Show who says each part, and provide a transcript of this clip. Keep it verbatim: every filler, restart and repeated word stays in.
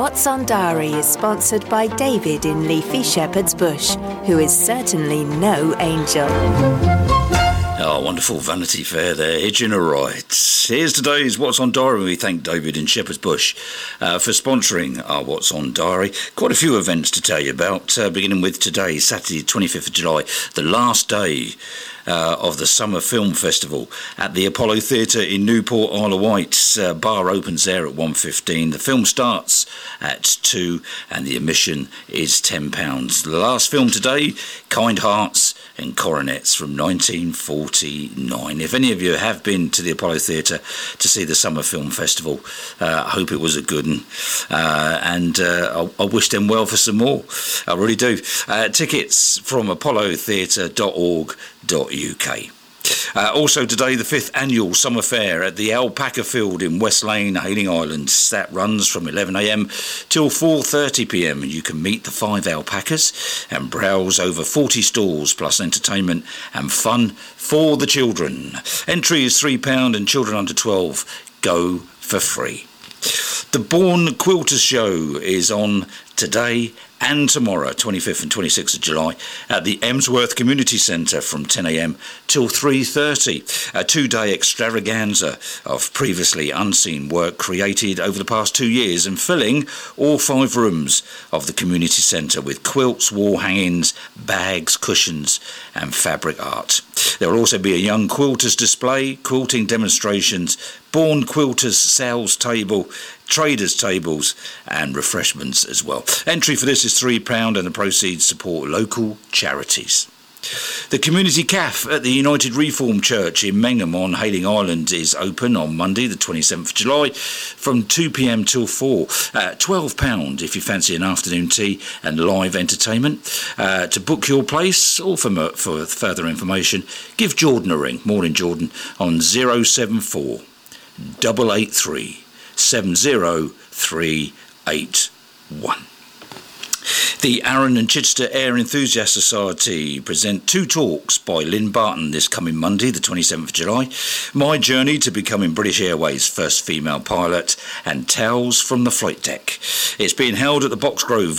Speaker 1: What's on Diary is sponsored by David in Leafy Shepherd's Bush, who is certainly no angel.
Speaker 2: Oh, wonderful Vanity Fair there, hitching a ride. Here's today's What's on Diary. We thank David in Shepherd's Bush uh, for sponsoring our What's on Diary. Quite a few events to tell you about, uh, beginning with today, Saturday, twenty-fifth of July, the last day Uh, of the Summer Film Festival at the Apollo Theatre in Newport, Isle of Wight. Uh, bar opens there at one fifteen. The film starts at two and the admission is ten pounds. The last film today, Kind Hearts and Coronets from nineteen forty-nine. If any of you have been to the Apollo Theatre to see the Summer Film Festival, uh, I hope it was a good one. Uh, and uh, I, I wish them well for some more. I really do. Uh, tickets from apollo theatre dot org dot U K. Uh, also today, the fifth annual Summer Fair at the Alpaca Field in West Lane, Hayling Islands. That runs from eleven a m till four thirty p m. You can meet the five alpacas and browse over forty stalls plus entertainment and fun for the children. Entry is three pounds and children under twelve go for free. The Bourne Quilters Show is on today and tomorrow, twenty-fifth and twenty-sixth of July, at the Emsworth Community Centre from ten a m till three thirty. A two-day extravaganza of previously unseen work created over the past two years and filling all five rooms of the community centre with quilts, wall hangings, bags, cushions and fabric art. There will also be a young quilters display, quilting demonstrations, Bourne Quilters sales table, traders tables and refreshments as well. Entry for this is three pounds and the proceeds support local charities. The Community Cafe at the United Reformed Church in Mengham on Hayling Island is open on Monday the twenty-seventh of July from two p m till four. Uh, twelve pounds if you fancy an afternoon tea and live entertainment. Uh, to book your place or for, for further information, give Jordan a ring, Morning Jordan, on zero seven four eight eight three seven zero three eight one. The Arran and Chichester Air Enthusiast Society present two talks by Lynn Barton this coming Monday, the twenty-seventh of July. My Journey to Becoming British Airways' First Female Pilot and Tales from the Flight Deck. It's being held at the Boxgrove